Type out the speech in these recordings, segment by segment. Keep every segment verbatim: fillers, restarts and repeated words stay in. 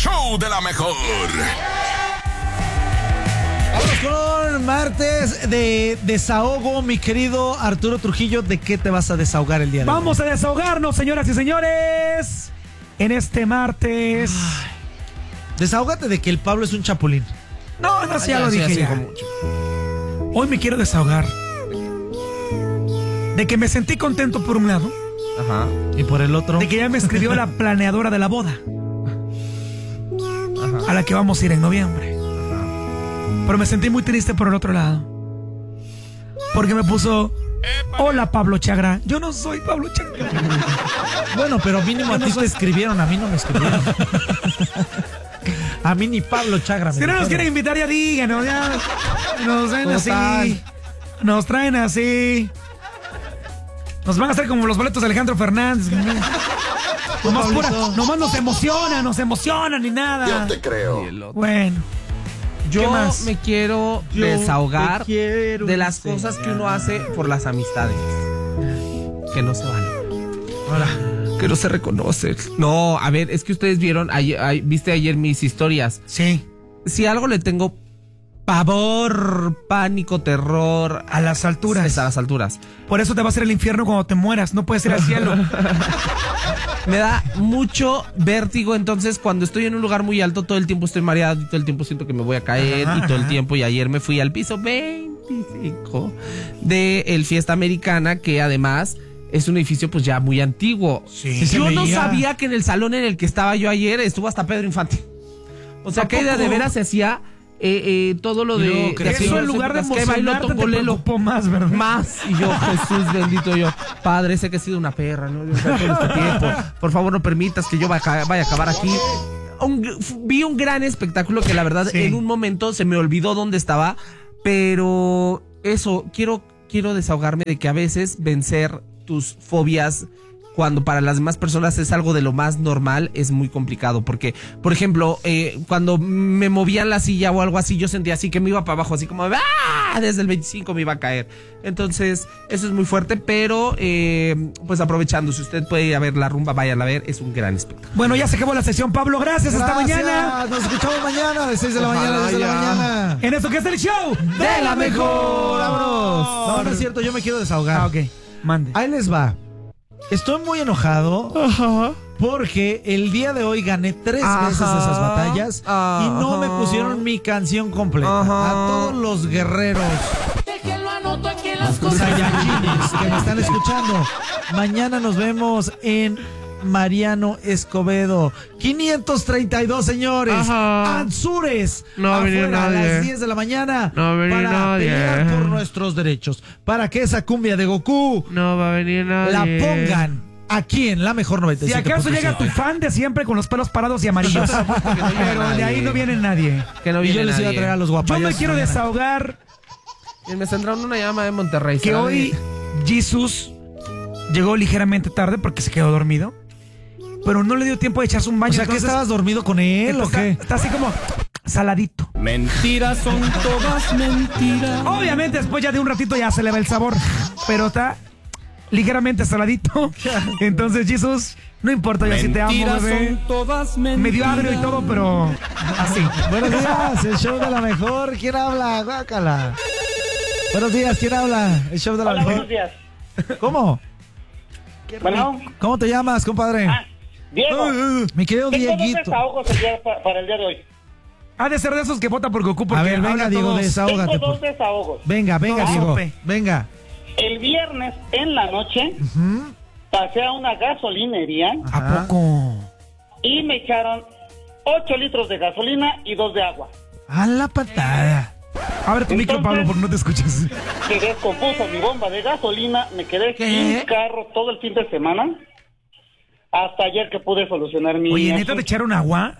show de la mejor. Vamos con martes de desahogo, mi querido Arturo Trujillo. ¿De qué te vas a desahogar el día de hoy? Vamos a desahogarnos, señoras y señores, en este martes. Ay, desahógate de que el Pablo es un chapulín. No, no sé, ya lo dije ya. Hoy me quiero desahogar de que me sentí contento por un lado. Ajá. Y por el otro, de que ya me escribió la planeadora de la boda. Ajá. A la que vamos a ir en noviembre. Ajá. Pero me sentí muy triste por el otro lado. Porque me puso: hola, Pablo Chagra. Yo no soy Pablo Chagra. Bueno, pero mínimo a ti te escribieron, a mí no me escribieron. A mí ni Pablo Chagra me Si no nos quieren invitar, ya díganos. Ya nos traen así. Tal? Nos traen así. Nos van a hacer como los boletos de Alejandro Fernández. Nomás, pura, nomás nos emociona, nos emociona ni nada. Yo te creo. Bueno. Yo más? me quiero Yo desahogar quiero de las enseñar. cosas que uno hace por las amistades. Que no se valen. Hola. Que no se reconoce. No, a ver, es que ustedes vieron, ayer, ay, viste ayer mis historias. Sí. Si algo le tengo pavor, pánico, terror a las alturas. Es a las alturas. Por eso te va a hacer el infierno cuando te mueras. No puedes ir al cielo. Me da mucho vértigo, entonces cuando estoy en un lugar muy alto todo el tiempo estoy mareado y todo el tiempo siento que me voy a caer. Ajá, y todo ajá. el tiempo, y ayer me fui al piso veinticinco de el Fiesta Americana, que además es un edificio pues ya muy antiguo. Sí, yo no sabía que en el salón en el que estaba yo ayer estuvo hasta Pedro Infante. O sea, que de veras se hacía eh, eh, todo lo de... No, eso en lugar de emocionarte te preocupó más, ¿verdad? Más. Y yo, Jesús bendito yo. Padre, sé que he sido una perra, ¿no? Yo todo este tiempo. Por favor, no permitas que yo vaya, vaya a acabar aquí. Un, vi un gran espectáculo que la verdad sí. En un momento se me olvidó dónde estaba. Pero eso, quiero, quiero desahogarme de que a veces vencer tus fobias cuando para las demás personas es algo de lo más normal, es muy complicado. Porque, por ejemplo, eh, cuando me movían la silla o algo así, yo sentía así que me iba para abajo, así como ¡ah! Desde el veinticinco me iba a caer. Entonces, eso es muy fuerte, pero eh, pues aprovechando, si usted puede ir a ver la rumba, vayan a ver, es un gran espectáculo. Bueno, ya se acabó la sesión, Pablo, gracias, gracias. Hasta mañana. Nos escuchamos mañana de seis de la mañana, desde la mañana. En esto que es el show de, de la mejor. Vámonos. No, no es cierto, yo me quiero desahogar. Ah, ok, mande. Ahí les va. Estoy muy enojado. Ajá. Porque el día de hoy gané tres Ajá. veces esas batallas Ajá. y no me pusieron mi canción completa. Ajá. A todos los guerreros, los Saiyajines que me están escuchando, mañana nos vemos en Mariano Escobedo quinientos treinta y dos, señores. Ajá. Anzures, no va a venir afuera nadie. A las diez de la mañana no va a venir para nadie. pelear por nuestros derechos, para que esa cumbia de Goku no va a venir nadie. La pongan aquí en la mejor noventa y siete. Si acaso llega tu fan de siempre con los pelos parados y amarillos. Pero de ahí no viene nadie. Que no viene y yo les nadie. iba a traer a los guapayos. Yo me quiero mañana. desahogar. Y me centraron una llama de Monterrey. Que hoy Jesus llegó ligeramente tarde porque se quedó dormido. Pero no le dio tiempo de echarse un baño. O sea, entonces, ¿que estabas dormido con él o qué? Está, está así como saladito. Mentiras son todas mentiras. Obviamente después ya de un ratito ya se le va el sabor. Pero está ligeramente saladito. Entonces, Jesus, no importa, yo sí te amo, bebé. Son todas mentiras. Medio agrio y todo, pero así. Buenos días, el show de la mejor. ¿Quién habla? Guácala. Buenos días, ¿quién habla? El show de la Hola, mejor. buenos días. ¿Cómo? Bueno. ¿Cómo te llamas, compadre? Ah, Diego. Uh, uh, mi querido Tengo dos Dieguito. desahogos el día- pa- para el día de hoy. Ha de ser de esos que vota por Goku. Porque A ver, venga, Diego, todos. desahógate. Tengo dos por- desahogos. Venga, venga, No, Diego. sope. Venga. El viernes en la noche Uh-huh. pasé a una gasolinería ¿A poco? y me echaron ocho litros de gasolina y dos de agua. A la patada. Abre tu micro, Entonces- Pablo, porque no te escuchas. Se descompuso mi bomba de gasolina, me quedé ¿Qué? sin carro todo el fin de semana. Hasta ayer que pude solucionar mi... Oye, ¿neta te asunto. echaron agua?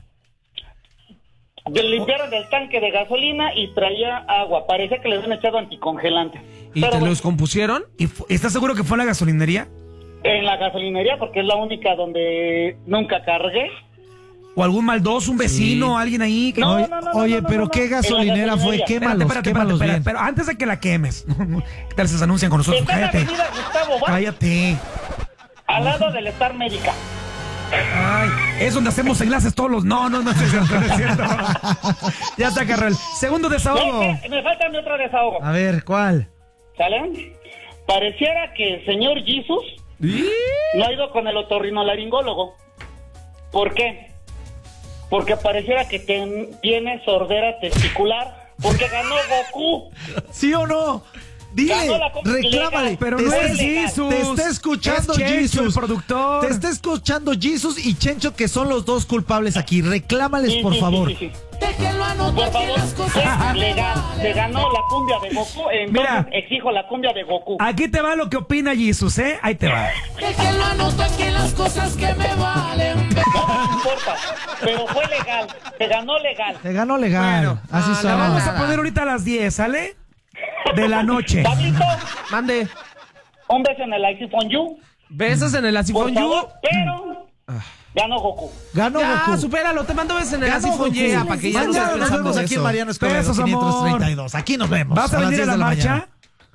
De- Limpiaron el tanque de gasolina y traía agua. Parecía que le habían echado anticongelante. ¿Y Pero te bueno, los compusieron? ¿Y fu- ¿Estás seguro que fue a la gasolinería? en la gasolinería, porque es la única donde nunca cargué. ¿O algún maldoso, un vecino, Sí. alguien ahí? Que... No, Oye, no, no, oye, no, no, pero no, no. ¿qué En la gasolinera fue? gasolinería. Quémalos, espérate, espérate, quémalos espérate, bien. pero antes de que la quemes, ¿qué tal si se anuncian con nosotros? Está en la Cállate. avenida Gustavo Vaz, Cállate. al lado del Star Médica. Ay, es donde hacemos enlaces todos los... No, no, no, no es cierto, no es cierto. Ya está, carnal. Segundo desahogo. Me, me falta mi otro desahogo. A ver, ¿cuál? ¿Sale? Pareciera que el señor Jesus no ha ido con el otorrinolaringólogo. ¿Por qué? Porque pareciera que ten, tiene sordera testicular. Porque ganó Goku. ¿Sí o no? Dile, Ganó la Copa reclámale. Legal. Pero te no está- es Jesus. Te está escuchando Es Chencho, Jesus. el productor. Te está escuchando Jesus y Chencho, que son los dos culpables aquí. Reclámales, Sí, por sí, favor. sí, sí, sí. Por favor, es legal. Se ganó la cumbia de Goku, entonces Mira. exijo la cumbia de Goku. Aquí te va lo que opina Jesus, ¿eh? Ahí te va. Que lo anoto aquí en las cosas que me valen. No me importa, pero fue legal. Se ganó legal. Te ganó legal. Bueno, Así ah, son. La vamos a Nada. poner ahorita a las diez, ¿sale? De la noche. Pablito, Mande. un beso en el iPhone You, Besos en el por Asifón You. favor, pero ganó Goku. Ganó Ya, Goku. supéralo, te mando besos en el Ganó Asifón Goku. Yeah, para que ya no Mañana estés nos pensando vemos en aquí en eso. Mariano Escobedo Besos, amor. quinientos treinta y dos. Aquí nos vemos. ¿Vas a las venir a diez la de marcha? mañana.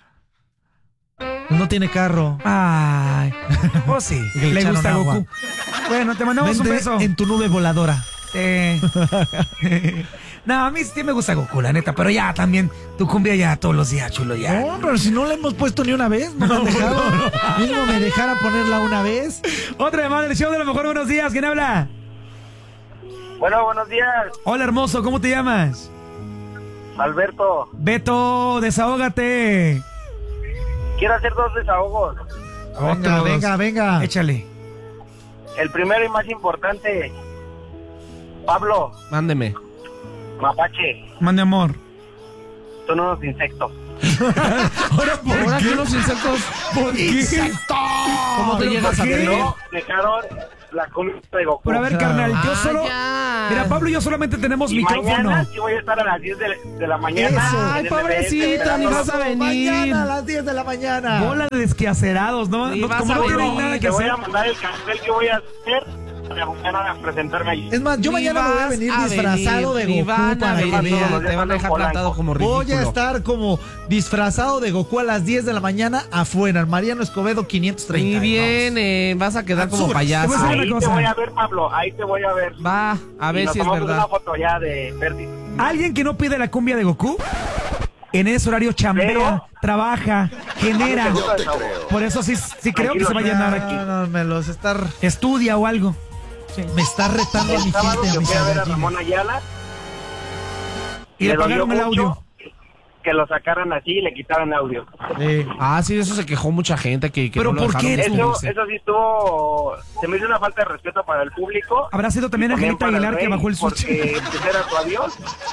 No tiene carro. Ay, pues sí, Que le le echaron gusta agua. Goku. Bueno, te mandamos Vente un beso. en tu nube voladora. Sí. No, a mí sí me gusta Goku, la neta, pero ya también tu cumbia ya todos los días, chulo, ya. No, pero si no la hemos puesto ni una vez, no me han dejado. Mínimo me dejara ponerla una vez. Otra llamada del show de lo mejor, buenos días, ¿quién habla? Bueno, buenos días, Hola, hermoso, ¿cómo te llamas? Alberto. Beto, desahógate. Quiero hacer dos desahogos. Venga, Otros. venga, venga. Échale. El primero y más importante, Pablo, Mándeme. Mapache, Mande amor. son unos insectos. Ahora, ¿por Ahora qué? que los insectos. ¿Por qué? ¿Cómo te ¿Pero llegas por a qué? tener? No dejaron la comida de Goku. Pero a ver, carnal, yo Ah, solo... ya. Mira, Pablo y yo solamente tenemos y micrófono. mañana sí voy a estar a las diez de, de la mañana. Eso. en Ay, el M B S, pobrecito, ni esperando. vas a venir. Mañana a las diez de la mañana. Bola de desquacerados, ¿no? Ni No, vas como a no tienen venir, nada que Te voy hacer. a mandar el cartel que voy a hacer para mañana presentarme allí. Es más, yo Ni mañana me voy a vas venir a disfrazado venir, de ni Goku van a para que venir, vean. te van a dejar plantado como ridículo. Voy a estar como disfrazado de Goku a las diez de la mañana afuera, en Mariano Escobedo quinientos treinta. Ni viene, vas a quedar como Absurdo. payaso. Te voy a decir Ahí una te cosa. voy a ver, Pablo, ahí te voy a ver. Va, a Y ver nos si es tomamos verdad. una foto ya de Verdi. Alguien que no pide la cumbia de Goku, en ese horario chambea, Pero- trabaja, genera. Segundo desahogo. Por eso sí, sí creo que se va a llenar aquí. No, no, me los está, Estudia o algo. me está retando a El mi sábado gente, que a mis fui a ver a Saiyajines. Ramón Ayala, Y le dolió pagaron el mucho audio. que lo sacaran así y le quitaran audio. Sí. Ah, sí, de eso se quejó mucha gente que, que Pero no lo ¿por dejaron qué? Eso, subirse. eso sí estuvo, se me hizo una falta de respeto para el público. Habrá sido también También Angelita para Aguilar que rey, bajó el switch. Porque pues, era su avión.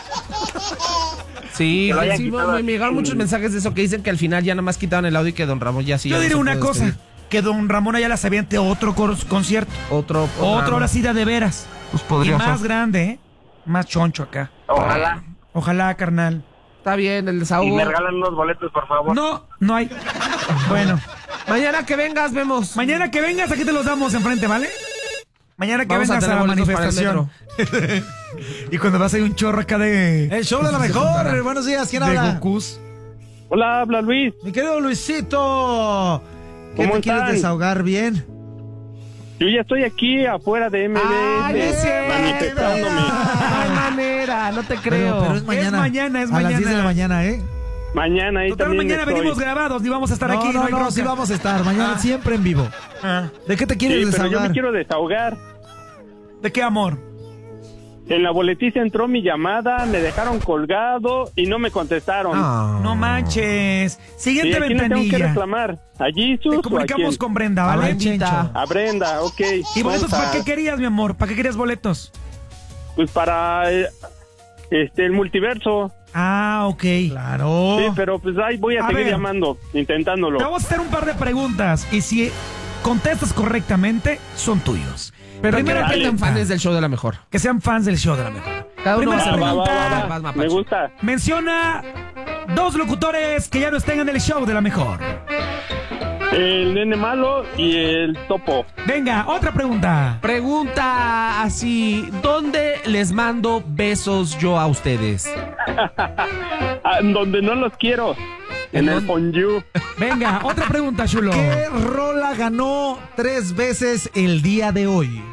Sí, que lo hayan sí, quitado me, así. me llegaron muchos mensajes de eso que dicen que al final ya nada más quitaron el audio y que Don Ramón ya sí. Yo ya no diré se una puede cosa, despedir. que don Ramón Ayala se aviente otro cor- concierto. Otro. Otro ahora sí de veras. Pues Y podría más ser. grande, ¿eh? Más choncho acá. Ojalá. Ojalá, carnal. Está bien, el Y desahogo. me regalan unos boletos, por favor. No, no hay. Bueno, Mañana que vengas, vemos. mañana que vengas, aquí te los damos enfrente, ¿vale? Mañana que Vamos a vengas a, tener la boletos para el manifestación. Y cuando vas a ir un chorro acá de... El show de la mejor. Buenos días, ¿quién de habla? Gokus. Hola, habla Luis. Mi querido Luisito. ¿Qué ¿Cómo te quieres están? desahogar bien? Yo ya estoy aquí afuera de M Ay, B no es S cierto. manifestándome. No hay manera, no te creo. Pero, pero es mañana. mañana, es a las mañana. diez de la mañana, ¿eh? Mañana ahí Total, también mañana estoy. venimos grabados y vamos a estar no, aquí. no, hay no, bronca. sí vamos a estar. Mañana siempre en vivo. Ah. ¿De qué te quieres Sí, pero yo desahogar? me quiero desahogar. ¿De qué amor? En la boletiza entró mi llamada, me dejaron colgado y no me contestaron. Ah. No manches. ¿Y Siguiente a quién le tengo que ventanilla. reclamar? ¿A Jesus Te o a comunicamos quién? con Brenda, A ¿vale? ver, Chencho. A Brenda, ok. ¿Y boletos ¿Cómo para qué estás? querías, mi amor? ¿Para qué querías boletos? Pues para eh, este el multiverso. Ah, ok. Claro. Sí, pero pues ahí voy a, A seguir ver. llamando, intentándolo. Te vamos a hacer un par de preguntas y si contestas correctamente, son tuyos. Pero Primera que sean pregunta. fans del show de la mejor. Que sean fans del show de la mejor. Cada uno va a Primera ser Va, va, pregunta. va, va. Vas, Mapache. Me gusta. Menciona dos locutores que ya no estén en el show de la mejor. El nene malo y el topo. Venga, otra pregunta. Pregunta así, ¿dónde les mando besos yo a ustedes? Ah, donde no los quiero. En el fondue. Venga, otra pregunta, chulo. ¿Qué rola ganó tres veces el día de hoy?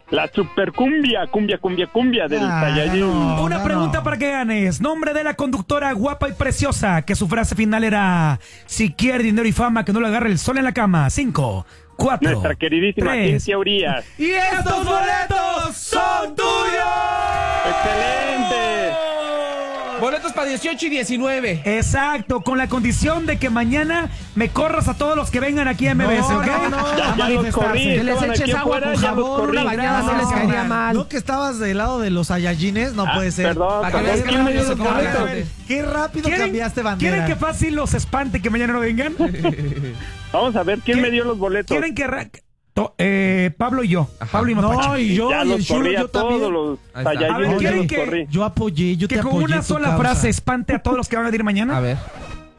La super cumbia, cumbia, cumbia, cumbia del Ah, Saiyajin. no. Una no, pregunta no. para que ganes. Nombre de la conductora guapa y preciosa, que su frase final era: si quiere dinero y fama, que no le agarre el sol en la cama. Cinco, cuatro, Nuestra queridísima tres. Cintia Urias. ¡Y estos boletos son tuyos! ¡Excelente! Boletos para dieciocho y diecinueve. Exacto, con la condición de que mañana me corras a todos los que vengan aquí a M B S, No, ¿ok? no, no. A Ya, ya los manifestarse. corrí. Que les Estaban eches aquí agua afuera, con ya los jabón, corrí. una bañada no les caería mal. No que estabas del lado de los Saiyajines, no Ah, puede ser. Perdón, Para que perdón, veas que ¿quién me dio rápido los se cambia. boletos? Qué rápido cambiaste bandera. ¿Quieren que fácil los espante que mañana no vengan? Vamos a ver, ¿quién ¿Qué- me dio los boletos? ¿Quieren que... ra- to- eh, Pablo y yo. Pablo y Mapache. No, y yo, Ya y el los Chulo, corrí a yo también. todos los Ahí está. A ver, Saiyajines, ya ¿quieren los que- corrí. Yo apoyé, yo te que con apoyé una tu sola causa. frase espante a todos los que van a venir mañana. A ver.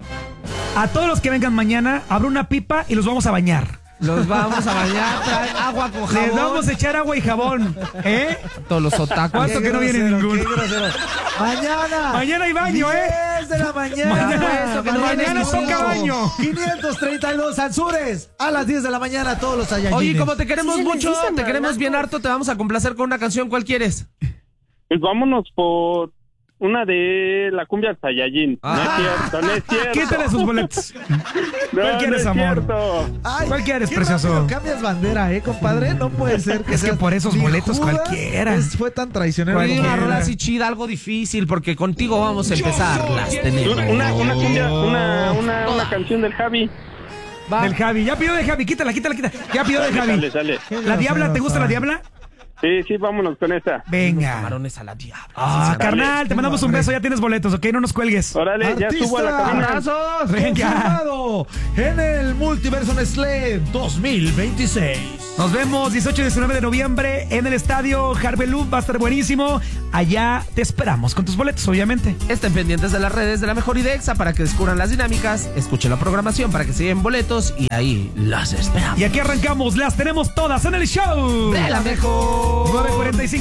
A todos los que vengan mañana, abro una pipa y los vamos a bañar. Los vamos a bañar, traen agua con jabón. Les vamos a echar agua y jabón. ¿Eh? Todos los otakus. ¿Cuánto que no viene grosero, ninguno? qué grosero. Mañana. Mañana hay baño, ¿eh? diez de la mañana. Mañana- eso, que no mañana viene toca ninguno. baño. quinientos treinta y dos Anzures. A las diez de la mañana todos los Saiyajines. Oye, como te queremos Sí, se les mucho, dice, te ¿verdad? queremos bien harto, te vamos a complacer con una canción. ¿Cuál quieres? Pues vámonos por una de la cumbia del Saiyajin. No es Ah. cierto, no es cierto. Quítale sus boletos. No, ¿Cuál no quieres, es amor? cierto. Ay, ¿Cuál quieres, qué precioso? rápido cambias bandera, ¿eh, compadre? No puede ser que Es que seas- por esos Ni boletos Judas cualquiera. es- fue tan traicionero. Oye, como una era. rola así chida, algo difícil, porque contigo vamos a empezar. Las tenemos. Una, una cumbia, una, una, una canción del Javi. Va. Del Javi. Ya pidió de Javi. Quítala, quítala, quítala. Ya pidió de Sale, Javi. sale. ¿La Diabla? ¿Te gusta la Diabla? Sí, sí, vámonos con esta. Venga. Camarones a la diabla. Ah, Dale. carnal, te mandamos un beso. Ya tienes boletos, ¿ok? No nos cuelgues. Órale, ya Artista. subo a la cabina. ¡Abrazos! Venga. Confirmado en el Multiverso Nestlé dos mil veintiséis. Nos vemos dieciocho y diecinueve de noviembre en el estadio Harvelú. Va a estar buenísimo. Allá te esperamos con tus boletos, obviamente. Estén pendientes de las redes de la Mejor Idexa para que descubran las dinámicas, escuchen la programación para que se lleven boletos y ahí las esperamos. Y aquí arrancamos. Las tenemos todas en el show. De la Mejor. nueve cuarenta y cinco